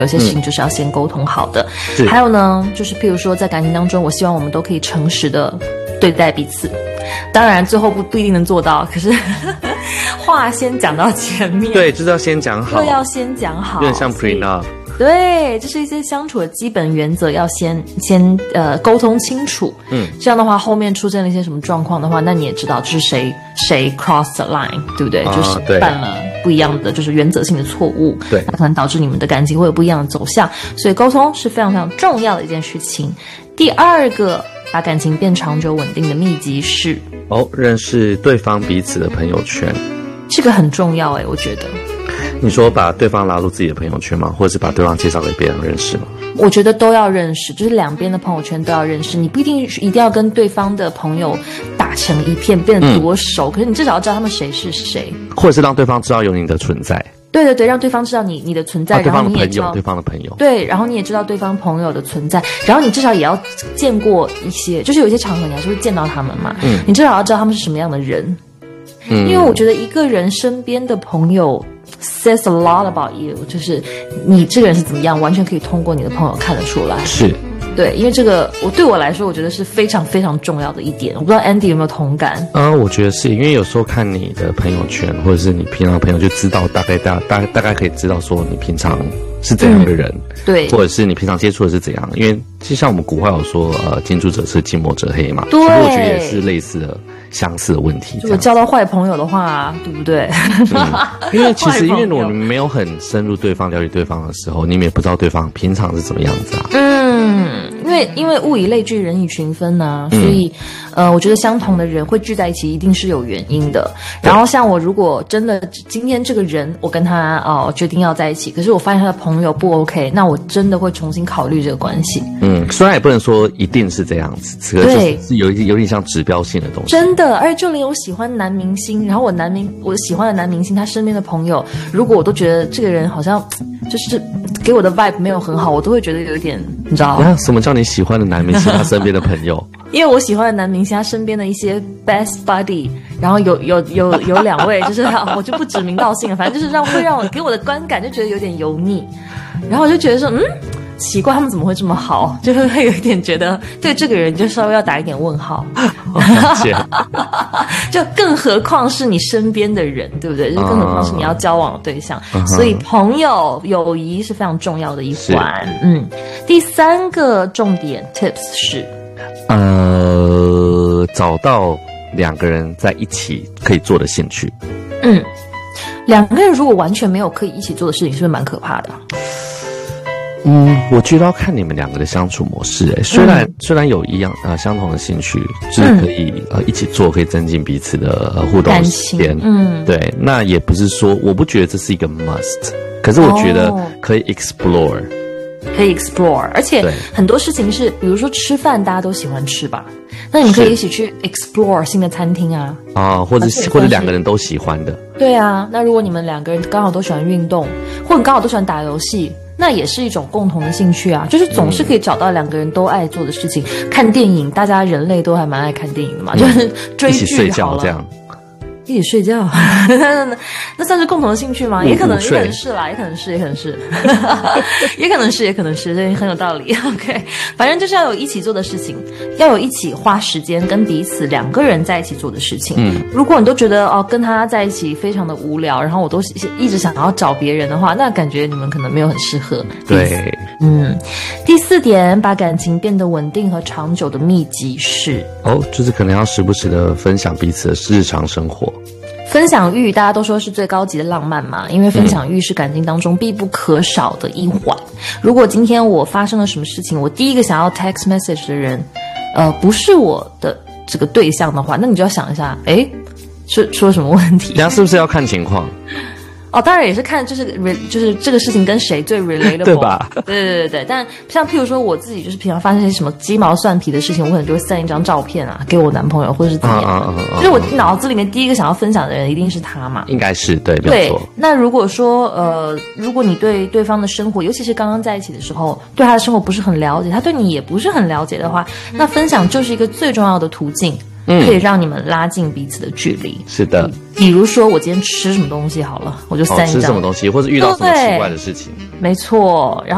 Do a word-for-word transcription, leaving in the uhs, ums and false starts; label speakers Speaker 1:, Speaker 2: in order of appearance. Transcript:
Speaker 1: 有些事情就是要先沟通好的。嗯、还有呢，就是譬如说在感情当中，我希望我们都可以诚实的对待彼此。当然最后不不一定能做到，可是话先讲到前面。
Speaker 2: 对，就是要先讲好，
Speaker 1: 就要先讲好，
Speaker 2: 有点像 prenup。
Speaker 1: 对，这是一些相处的基本原则，要先先呃沟通清楚。嗯，这样的话，后面出现了一些什么状况的话，那你也知道这是谁谁 cross the line， 对不对？啊、就是犯了不一样的就是原则性的错误，
Speaker 2: 对，
Speaker 1: 那可能导致你们的感情会有不一样的走向。所以沟通是非常非常重要的一件事情。第二个，把感情变长久稳定的秘籍是
Speaker 2: 哦，认识对方彼此的朋友圈。
Speaker 1: 这个很重要哎，我觉得。
Speaker 2: 你说把对方拉入自己的朋友圈吗？或者是把对方介绍给别人认识吗？
Speaker 1: 我觉得都要认识，就是两边的朋友圈都要认识。你不一定一定要跟对方的朋友打成一片，变得多熟，嗯、可是你至少要知道他们谁是谁，
Speaker 2: 或者是让对方知道有你的存在。
Speaker 1: 对对对，让对方知道你你的存在，
Speaker 2: 啊、
Speaker 1: 然后你也
Speaker 2: 知道对方的朋友，
Speaker 1: 对，然后你也知道对方朋友的存在，然后你至少也要见过一些，就是有一些场合你还是会见到他们嘛，嗯，你至少要知道他们是什么样的人，嗯，因为我觉得一个人身边的朋友 says a lot about you， 就是你这个人是怎么样，完全可以通过你的朋友看得出来，
Speaker 2: 是。
Speaker 1: 对，因为这个我对我来说，我觉得是非常非常重要的一点。我不知道 Andy 有没有同感？
Speaker 2: 呃，我觉得是因为有时候看你的朋友圈，或者是你平常的朋友，就知道大概大大大概可以知道说你平常是怎样的人，嗯、
Speaker 1: 对，
Speaker 2: 或者是你平常接触的是怎样。因为就像我们古话有说，呃，近朱者赤，近墨者黑嘛，
Speaker 1: 对，
Speaker 2: 我觉得也是类似的。相似的问题，
Speaker 1: 如果交到坏朋友的话，对不对？
Speaker 2: 嗯、因为其实，因为如果你没有很深入对方、了解对方的时候，你们也不知道对方平常是怎么样子啊。
Speaker 1: 嗯，因为因为物以类聚，人以群分呐、啊，所以、嗯、呃，我觉得相同的人会聚在一起，一定是有原因的。然后像我，如果真的今天这个人，我跟他哦、呃、决定要在一起，可是我发现他的朋友不 OK， 那我真的会重新考虑这个关系。
Speaker 2: 嗯，虽然也不能说一定是这样子，可是就是有有点像指标性的东西。
Speaker 1: 真的。而且就连我喜欢男明星，然后我男明我喜欢的男明星，他身边的朋友，如果我都觉得这个人好像就是给我的 vibe 没有很好，我都会觉得有一点，你知道吗？
Speaker 2: 什么叫你喜欢的男明星他身边的朋友？
Speaker 1: 因为我喜欢的男明星他身边的一些 best buddy， 然后有有有有两位，就是我就不指名道姓了，反正就是让会让我给我的观感就觉得有点油腻，然后我就觉得说，嗯。奇怪，他们怎么会这么好？就会会有一点觉得对这个人就稍微要打一点问号。就更何况是你身边的人，对不对？就更何况是你要交往的对象。Uh-huh. 所以朋友友谊是非常重要的一环。嗯，第三个重点 tips 是，
Speaker 2: 呃，找到两个人在一起可以做的兴趣。
Speaker 1: 嗯，两个人如果完全没有可以一起做的事情，是不是蛮可怕的？
Speaker 2: 嗯，我觉得要看你们两个的相处模式。哎，虽然、嗯、虽然有一样呃相同的兴趣，就是可以、嗯、呃一起做，可以增进彼此的、呃、互动时间。嗯，对，那也不是说我不觉得这是一个 must， 可是我觉得可以 explore，、哦、
Speaker 1: 可以 explore， 而且很多事情是，比如说吃饭，大家都喜欢吃吧，那你们可以一起去 explore 新的餐厅啊，
Speaker 2: 啊，或者或者两个人都喜欢的。
Speaker 1: 对啊，那如果你们两个人刚好都喜欢运动，或者刚好都喜欢打游戏。那也是一种共同的兴趣啊，就是总是可以找到两个人都爱做的事情。嗯、看电影，大家人类都还蛮爱看电影的嘛，嗯、就是追剧好了，一起睡觉这样。一起睡觉，那算是共同的兴趣吗？也可能，也可能是啦，也可能是，也可能是，也可能是，也可能是，这很有道理。OK， 反正就是要有一起做的事情，要有一起花时间跟彼此两个人在一起做的事情。嗯，如果你都觉得哦跟他在一起非常的无聊，然后我都一直想要找别人的话，那感觉你们可能没有很适合。
Speaker 2: 对，
Speaker 1: 嗯。第四点，把感情变得稳定和长久的秘籍是
Speaker 2: 哦，就是可能要时不时的分享彼此的日常生活。
Speaker 1: 分享欲大家都说是最高级的浪漫嘛，因为分享欲是感情当中必不可少的一环。如果今天我发生了什么事情，我第一个想要 text message 的人呃，不是我的这个对象的话，那你就要想一下，诶是出了什么问题，
Speaker 2: 那是不是要看情况？
Speaker 1: 哦，当然也是看就是就是这个事情跟谁最 relatable，
Speaker 2: 对吧？
Speaker 1: 对对对对。但像譬如说我自己，就是平常发生一些什么鸡毛蒜皮的事情，我可能就会send一张照片啊给我男朋友，或者是怎么样。啊啊啊！就是我脑子里面第一个想要分享的人一定是他嘛。
Speaker 2: 应该是对，
Speaker 1: 对。那如果说呃，如果你对对方的生活，尤其是刚刚在一起的时候，对他的生活不是很了解，他对你也不是很了解的话，那分享就是一个最重要的途径。嗯，可以让你们拉近彼此的距离。
Speaker 2: 是的，
Speaker 1: 比如说我今天吃什么东西好了，我就send一张、
Speaker 2: 哦、吃什么东西，或者遇到什么奇怪的事情。
Speaker 1: 没错，然后。